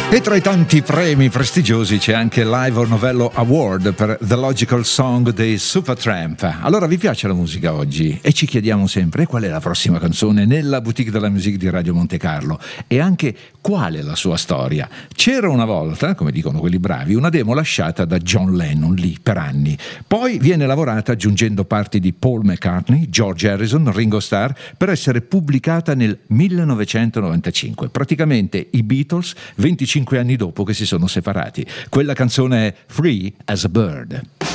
E tra i tanti premi prestigiosi c'è anche l'Ivor Novello Award per The Logical Song dei Supertramp. Allora, vi piace la musica oggi? E ci chiediamo sempre qual è la prossima canzone nella boutique della musique di Radio Monte Carlo e anche qual è la sua storia. C'era una volta, come dicono quelli bravi, una demo lasciata da John Lennon lì per anni. Poi viene lavorata aggiungendo parti di Paul McCartney, George Harrison, Ringo Starr per essere pubblicata nel 1995. Praticamente i Beatles 25 anni dopo che si sono separati. Quella canzone è Free as a Bird.